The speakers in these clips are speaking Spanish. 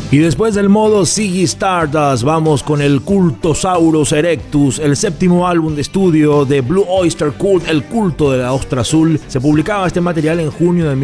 Y después del modo Ziggy Stardust, vamos con el Cultosaurus Erectus, el séptimo álbum de estudio de Blue Oyster Cult, el culto de la ostra azul. Se publicaba este material en junio de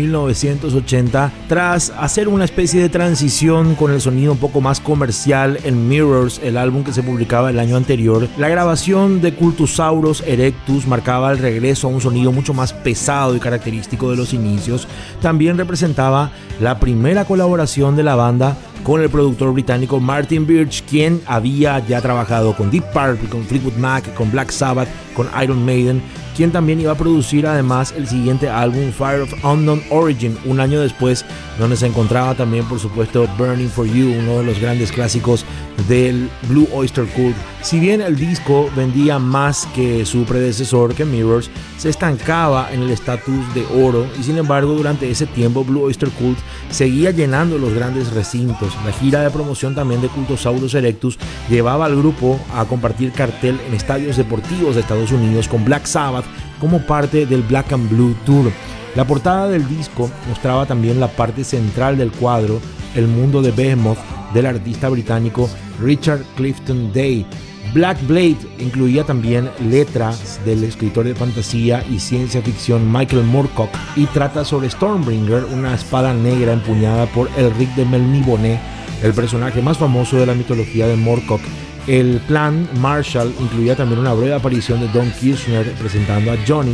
1980, tras hacer una especie de transición con el sonido un poco más comercial en Mirrors, el álbum que se publicaba el año anterior. La grabación de Cultosaurus Erectus marcaba el regreso a un sonido mucho más pesado y característico de los inicios. También representaba la primera colaboración de la banda con el productor británico Martin Birch, quien había ya trabajado con Deep Purple, con Fleetwood Mac, con Black Sabbath, con Iron Maiden, quien también iba a producir además el siguiente álbum Fire of Unknown Origin, un año después, donde se encontraba también por supuesto Burning for You, uno de los grandes clásicos del Blue Oyster Cult. Si bien el disco vendía más que su predecesor, que Mirrors, se estancaba en el estatus de oro, y sin embargo durante ese tiempo Blue Oyster Cult seguía llenando los grandes recintos. La gira de promoción también de Cultosaurus Erectus llevaba al grupo a compartir cartel en estadios deportivos de Estados Unidos con Black Sabbath como parte del Black and Blue Tour. La portada del disco mostraba también la parte central del cuadro, el mundo de Behemoth, del artista británico Richard Clifton Day. Black Blade incluía también letras del escritor de fantasía y ciencia ficción Michael Moorcock y trata sobre Stormbringer, una espada negra empuñada por Elric de Melniboné, el personaje más famoso de la mitología de Moorcock. El plan Marshall incluía también una breve aparición de Don Kirshner presentando a Johnny,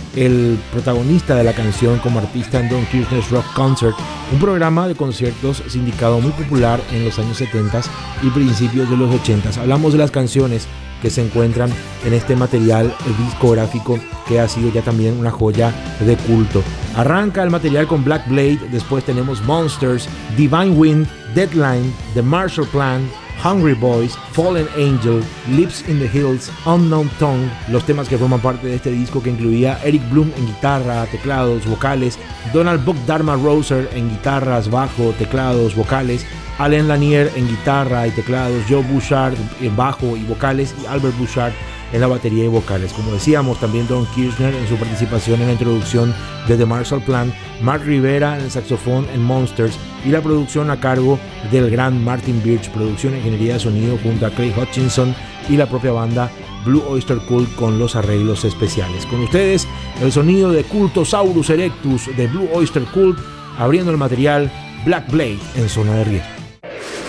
el protagonista de la canción, como artista en Don Kirshner's Rock Concert, un programa de conciertos sindicado muy popular en los años 70 y principios de los 80. Hablamos de las canciones que se encuentran en este material discográfico que ha sido ya también una joya de culto. Arranca el material con Black Blade, después tenemos Monsters, Divine Wind, Deadline, The Marshall Plan, Hungry Boys, Fallen Angel, Lips in the Hills, Unknown Tongue, los temas que forman parte de este disco, que incluía Eric Bloom en guitarra, teclados, vocales, Donald Buck Dharma Roser en guitarras, bajo, teclados, vocales, Allen Lanier en guitarra y teclados, Joe Bouchard en bajo y vocales, y Albert Bouchard en la batería y vocales. Como decíamos, también Don Kirshner en su participación en la introducción de The Marshall Plan, Mark Rivera en el saxofón en Monsters, y la producción a cargo del gran Martin Birch, producción e ingeniería de sonido junto a Craig Hutchinson y la propia banda Blue Oyster Cult con los arreglos especiales. Con ustedes el sonido de Cultosaurus Erectus de Blue Oyster Cult, abriendo el material Black Blade en Zona de Riesgo.